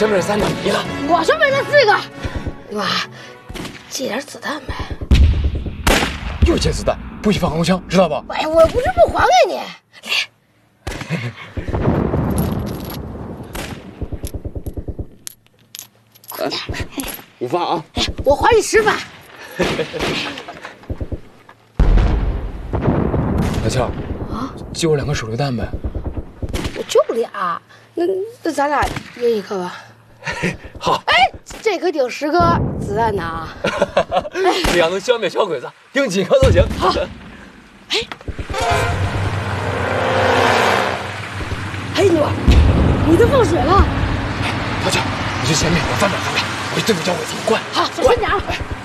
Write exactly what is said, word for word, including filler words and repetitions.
上面是三个，你呢？ 我上面是四个。哇，借点子弹呗。 又借子弹，不许放红枪，知道不？ 哎，我不是不还给你。快点！ 五发啊！ 哎，我还你十发。 老俏， 啊， 借我两个手榴弹呗。 我就俩，那那咱俩一人一颗吧。 好。 哎，这可顶十颗子弹呢啊！ 只要能消灭小鬼子，顶几颗都行。 好。哎，哎，你你都放水了。 老俏，你去前面，我翻转翻转，我去对付小鬼子，快！ 好，小心点。